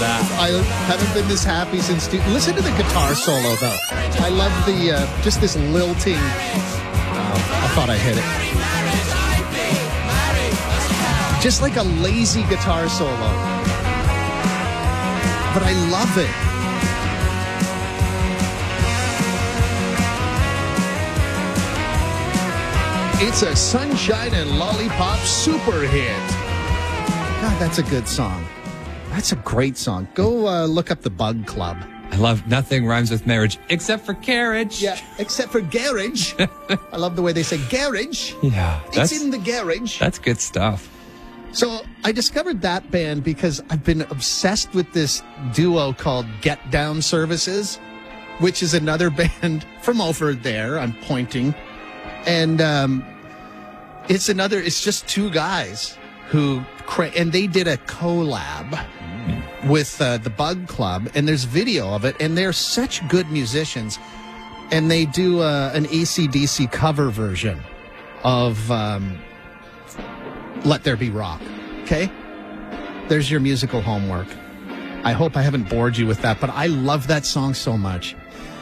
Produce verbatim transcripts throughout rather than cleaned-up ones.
that. I haven't been this happy since... Two- Listen to the guitar solo, though. I love the, uh, just this lilting... Uh, I thought I hit it. Just like a lazy guitar solo. But I love it. It's a Sunshine and Lollipop super hit. God, that's a good song. That's a great song. Go uh, look up the Bug Club. I love nothing rhymes with marriage except for carriage. Yeah, except for garage. I love the way they say garage. Yeah. It's in the garage. That's good stuff. So I discovered that band because I've been obsessed with this duo called Get Down Services, which is another band from over there. I'm pointing. And um, it's another, it's just two guys who, cra- and they did a collab mm. with uh, the Bug Club, and there's video of it, and they're such good musicians. And they do uh, an A C D C cover version of um, Let There Be Rock. Okay? There's your musical homework. I hope I haven't bored you with that, but I love that song so much.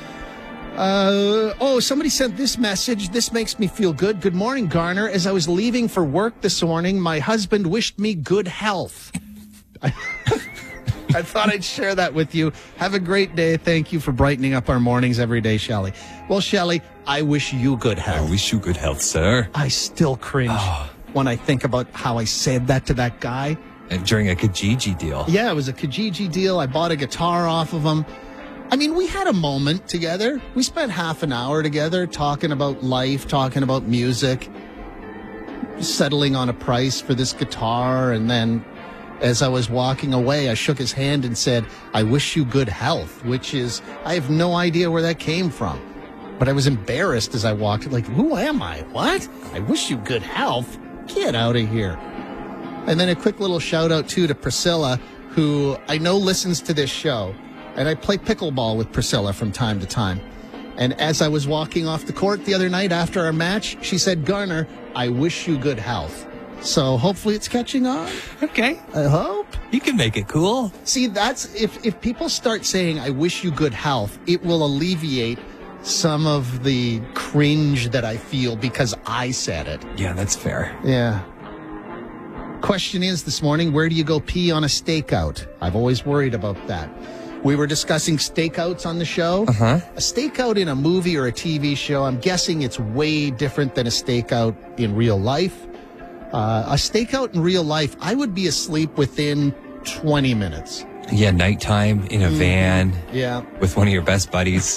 Uh, oh, somebody sent this message. This makes me feel good. Good morning, Garner. As I was leaving for work this morning, my husband wished me good health. I, I thought I'd share that with you. Have a great day. Thank you for brightening up our mornings every day, Shelley. Well, Shelley, I wish you good health. I wish you good health, sir. I still cringe oh. when I think about how I said that to that guy. And during a Kijiji deal. Yeah, it was a Kijiji deal. I bought a guitar off of him. I mean, we had a moment together. We spent half an hour together talking about life, talking about music, settling on a price for this guitar. And then as I was walking away, I shook his hand and said, I wish you good health, which is, I have no idea where that came from. But I was embarrassed as I walked, like, who am I? What? I wish you good health? Get out of here. And then a quick little shout out, too, to Priscilla, who I know listens to this show. And I play pickleball with Priscilla from time to time. And as I was walking off the court the other night after our match, she said, Garner, I wish you good health. So hopefully it's catching on. Okay. I hope. You can make it cool. See, that's if, if people start saying, I wish you good health, it will alleviate some of the cringe that I feel because I said it. Yeah, that's fair. Yeah. Question is this morning, where do you go pee on a stakeout? I've always worried about that. We were discussing stakeouts on the show. Uh-huh. A stakeout in a movie or a T V show, I'm guessing it's way different than a stakeout in real life. Uh, a stakeout in real life, I would be asleep within twenty minutes. Yeah, nighttime in a mm. van. Yeah. With one of your best buddies.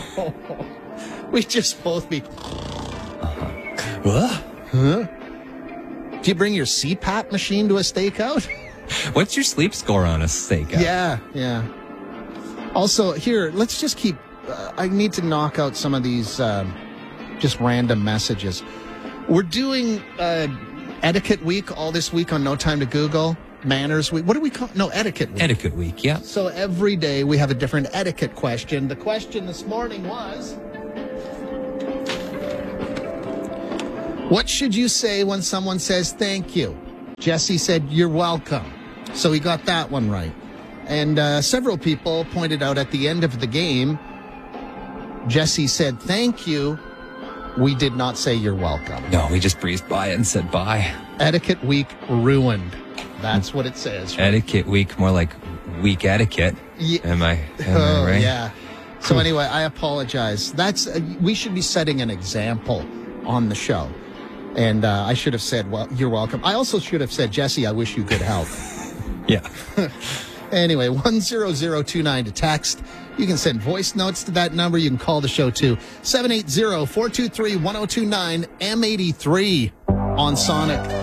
We'd just both be... Uh-huh. What? Huh? Do you bring your C PAP machine to a stakeout? What's your sleep score on a stakeout? Yeah, yeah. Also, here, let's just keep... Uh, I need to knock out some of these um, just random messages. We're doing uh, Etiquette Week all this week on No Time to Google. Manners Week. What do we call... No, Etiquette Week. Etiquette Week, yeah. So every day we have a different etiquette question. The question this morning was... What should you say when someone says thank you? Jesse said, you're welcome. So he got that one right. And uh, several people pointed out at the end of the game, Jesse said, thank you. We did not say you're welcome. No, we just breezed by it and said bye. Etiquette Week ruined. That's what it says. Right? Etiquette Week, more like week etiquette. Yeah. Am I, am oh, I right? Yeah. So anyway, I apologize. That's uh, we should be setting an example on the show. And uh, I should have said, well, you're welcome. I also should have said, Jesse, I wish you good health. Yeah. Anyway, one zero zero two nine to text. You can send voice notes to that number. You can call the show too. seven eight zero, four two three, one zero two nine, M eighty-three on Sonic.